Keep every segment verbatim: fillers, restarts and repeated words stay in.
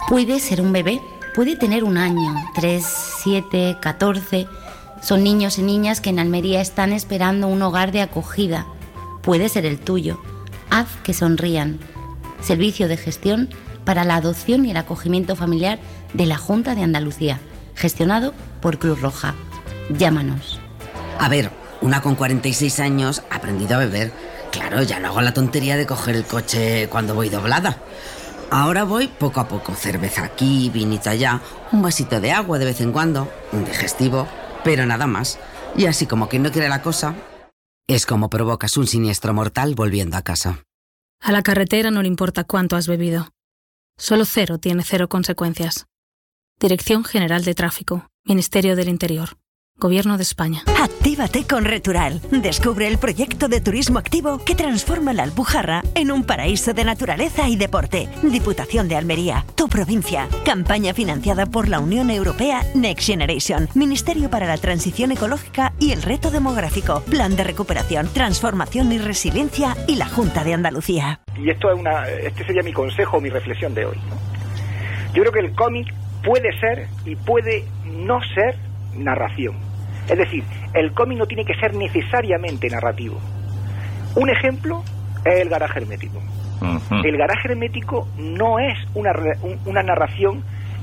Puede ser un bebé, puede tener un año, tres, siete, catorce. Son niños y niñas que en Almería están esperando un hogar de acogida. Puede ser el tuyo. Haz que sonrían. Servicio de gestión para la adopción y el acogimiento familiar de la Junta de Andalucía, gestionado por Cruz Roja. Llámanos. A ver, una con cuarenta y seis años ha aprendido a beber. Claro, ya no hago la tontería de coger el coche cuando voy doblada. Ahora voy poco a poco, cerveza aquí, vinito allá, un vasito de agua de vez en cuando, un digestivo, pero nada más. Y así como quien no quiere la cosa, es como provocas un siniestro mortal volviendo a casa. A la carretera no le importa cuánto has bebido. Solo cero tiene cero consecuencias. Dirección General de Tráfico, Ministerio del Interior, Gobierno de España. Actívate con Retural. Descubre el proyecto de turismo activo que transforma la Alpujarra en un paraíso de naturaleza y deporte. Diputación de Almería, tu provincia. Campaña financiada por la Unión Europea Next Generation, Ministerio para la Transición Ecológica y el Reto Demográfico, Plan de Recuperación, Transformación y Resiliencia y la Junta de Andalucía. Y esto es una, este sería mi consejo, mi reflexión de hoy, ¿no? Yo creo que el cómic puede ser y puede no ser narración. Es decir, el cómic no tiene que ser necesariamente narrativo. Un ejemplo es el garaje hermético. Uh-huh. El garaje hermético no es una, una narración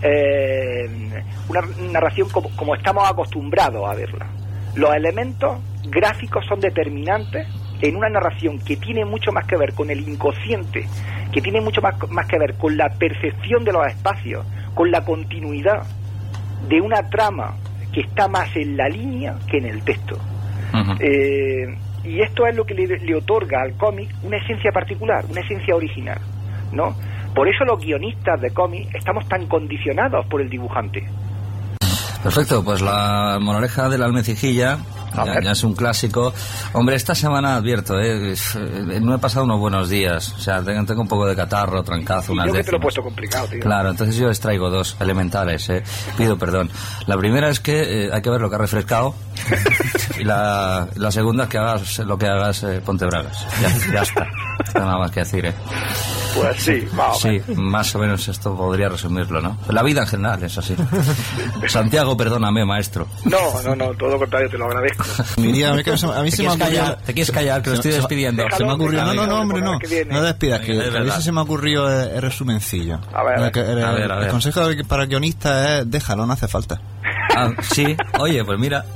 eh, una narración como, como estamos acostumbrados a verla. Los elementos gráficos son determinantes en una narración que tiene mucho más que ver con el inconsciente, que tiene mucho más, más que ver con la percepción de los espacios, con la continuidad de una trama que está más en la línea que en el texto. Uh-huh. Eh, y esto es lo que le, le otorga al cómic una esencia particular, una esencia original, ¿no? Por eso los guionistas de cómic estamos tan condicionados por el dibujante. Perfecto, pues la moraleja de la almecijilla ya, ya es un clásico. Hombre, esta semana advierto, eh, no he pasado unos buenos días. O sea, tengo, tengo un poco de catarro, trancazo, unas décimas. Yo que te lo he décimas. puesto complicado, tío. Claro, entonces yo les traigo dos elementales, eh. Pido perdón. La primera es que eh, hay que ver lo que ha refrescado. Y la, la segunda es que hagas lo que hagas, eh, ponte bragas. Ya, ya está. No hay nada más que decir, eh. Pues sí, más o menos. Sí, más o menos esto podría resumirlo, ¿no? La vida en general es así. Santiago, perdóname, maestro. No, no, no, todo lo contrario, te lo agradezco. Mira, a mí, a mí se me ha ocurrido... Te quieres callar, que lo estoy despidiendo. Déjalo, se me ha ocurrido... No, no, no, hombre, no. No despidas, que a mí se me ha ocurrido el, el resumencillo. A ver, a ver. El, el, a ver, a ver. El consejo para guionistas es déjalo, no hace falta. Ah, sí, oye, pues mira...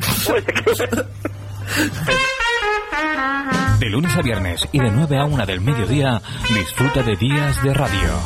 De lunes a viernes y de nueve a una del mediodía, disfruta de Días de Radio.